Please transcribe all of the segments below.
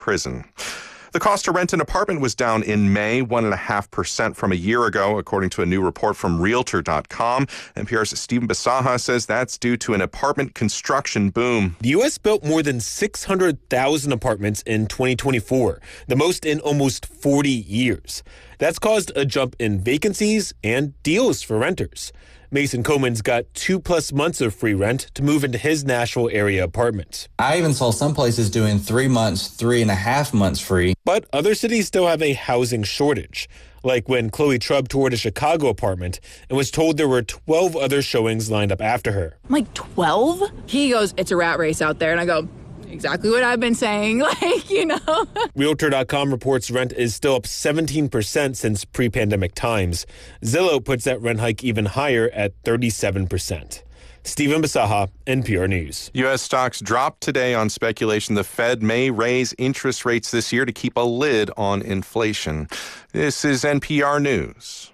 prison. The cost to rent an apartment was down in May 1.5% from a year ago, according to a new report from Realtor.com. NPR's Stephen Basaha says that's due to an apartment construction boom. The U.S. built more than 600,000 apartments in 2024, the most in almost 40 years. That's caused a jump in vacancies and deals for renters. Mason Coleman's got 2+ months of free rent to move into his Nashville area apartment. I even saw some places doing 3 months, 3.5 months free. But other cities still have a housing shortage, like when Chloe Trubb toured a Chicago apartment and was told there were 12 other showings lined up after her. I'm like, 12? He goes, it's a rat race out there. And I go, exactly what I've been saying, Realtor.com reports rent is still up 17% since pre-pandemic times. Zillow puts that rent hike even higher at 37%. Stephen Basaha, NPR News. U.S. stocks dropped today on speculation the Fed may raise interest rates this year to keep a lid on inflation. This is NPR News.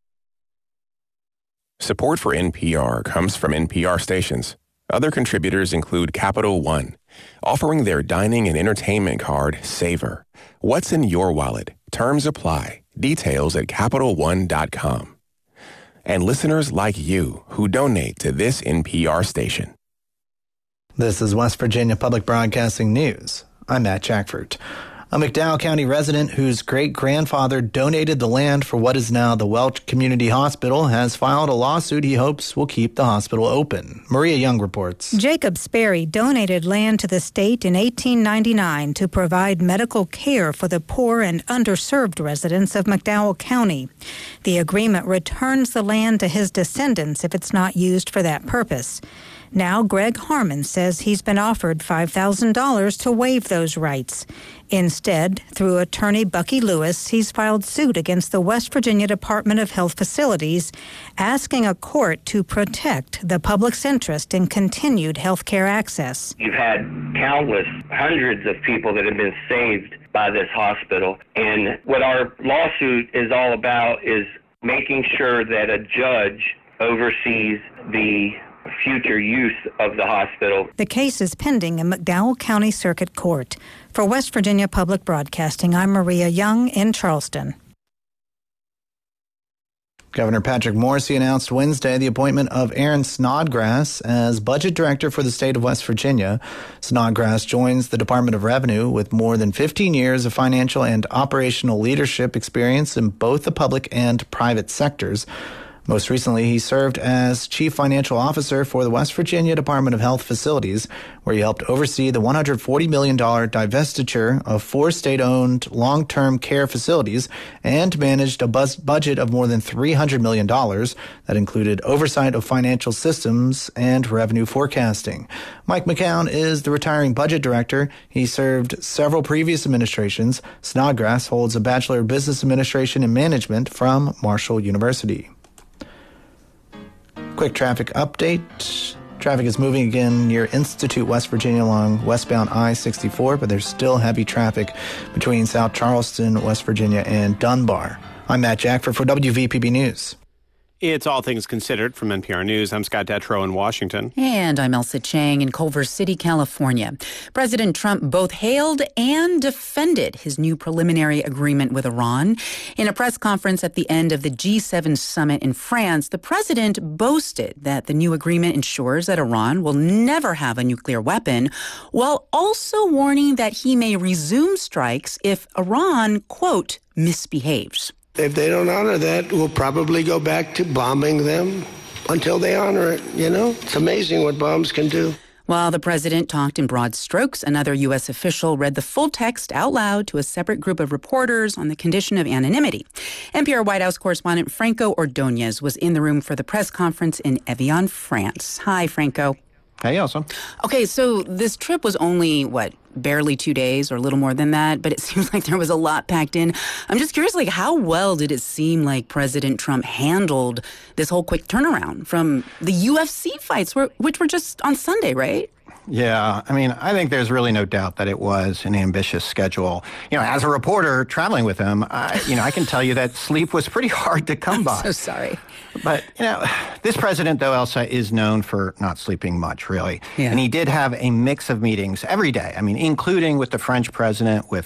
Support for NPR comes from NPR stations. Other contributors include Capital One, offering their dining and entertainment card, Savor. What's in your wallet? Terms apply. Details at CapitalOne.com. And listeners like you who donate to this NPR station. This is West Virginia Public Broadcasting News. I'm Matt Jackford. A McDowell County resident whose great-grandfather donated the land for what is now the Welch Community Hospital has filed a lawsuit he hopes will keep the hospital open. Maria Young reports. Jacob Sperry donated land to the state in 1899 to provide medical care for the poor and underserved residents of McDowell County. The agreement returns the land to his descendants if it's not used for that purpose. Now, Greg Harmon says he's been offered $5,000 to waive those rights. Instead, through attorney Bucky Lewis, he's filed suit against the West Virginia Department of Health Facilities, asking a court to protect the public's interest in continued health care access. You've had countless, hundreds of people that have been saved by this hospital. And what our lawsuit is all about is making sure that a judge oversees the future use of the hospital. The case is pending in McDowell County Circuit Court. For West Virginia Public Broadcasting, I'm Maria Young in Charleston. Governor Patrick Morrisey announced Wednesday the appointment of Aaron Snodgrass as budget director for the state of West Virginia. Snodgrass joins the Department of Revenue with more than 15 years of financial and operational leadership experience in both the public and private sectors. Most recently, he served as Chief Financial Officer for the West Virginia Department of Health Facilities, where he helped oversee the $140 million divestiture of 4 state-owned long-term care facilities and managed a budget of more than $300 million that included oversight of financial systems and revenue forecasting. Mike McCown is the retiring budget director. He served several previous administrations. Snodgrass holds a Bachelor of Business Administration and Management from Marshall University. Quick traffic update. Traffic is moving again near Institute, West Virginia along westbound I-64, but there's still heavy traffic between South Charleston, West Virginia, and Dunbar. I'm Matt Jackford for WVPB News. It's All Things Considered from NPR News. I'm Scott Detrow in Washington. And I'm Elsa Chang in Culver City, California. President Trump both hailed and defended his new preliminary agreement with Iran. In a press conference at the end of the G7 summit in France, the president boasted that the new agreement ensures that Iran will never have a nuclear weapon, while also warning that he may resume strikes if Iran, quote, misbehaves. If they don't honor that, we'll probably go back to bombing them until they honor it, It's amazing what bombs can do. While the president talked in broad strokes, another U.S. official read the full text out loud to a separate group of reporters on the condition of anonymity. NPR White House correspondent Franco Ordonez was in the room for the press conference in Evian, France. Hi, Franco. Hey, Elsa. Okay, so this trip was only, barely 2 days or a little more than that, but it seems like there was a lot packed in. I'm just curious, how well did it seem like President Trump handled this whole quick turnaround from the UFC fights, which were just on Sunday, right? Yeah, I mean, I think there's really no doubt that it was an ambitious schedule. You know, as a reporter traveling with him, I can tell you that sleep was pretty hard to come by. I'm so sorry. But, this president, though, Elsa, is known for not sleeping much, really. Yeah. And he did have a mix of meetings every day. I mean, including with the French president, with